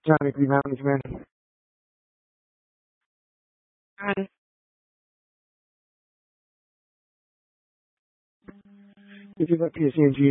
Johnny B. Management. Hi. This is a PSNG